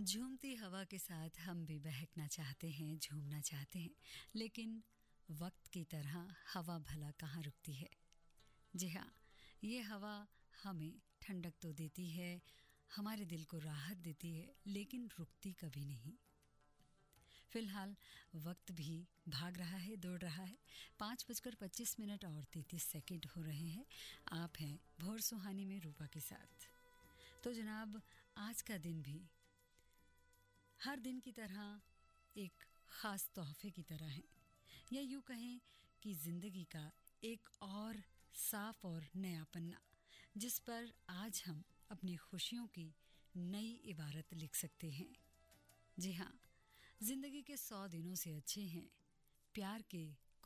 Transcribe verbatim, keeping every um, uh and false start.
झूमती हवा के साथ हम भी बहकना चाहते हैं, झूमना चाहते हैं, लेकिन वक्त की तरह हवा भला कहाँ रुकती है। जी हाँ, ये हवा हमें ठंडक तो देती है, हमारे दिल को राहत देती है, लेकिन रुकती कभी नहीं। फिलहाल वक्त भी भाग रहा है, दौड़ रहा है। पाँच बजकर पच्चीस मिनट और तैंतीस सेकंड हो रहे हैं। आप हैं भोर सुहानी में रूपा के साथ। तो जनाब, आज का दिन भी हर दिन की तरह एक ख़ास तोहफे की तरह है, या यूँ कहें कि ज़िंदगी का एक और साफ और नया पन्ना, जिस पर आज हम अपनी खुशियों की नई इबारत लिख सकते हैं। जी हाँ, ज़िंदगी के सौ दिनों से अच्छे हैं प्यार के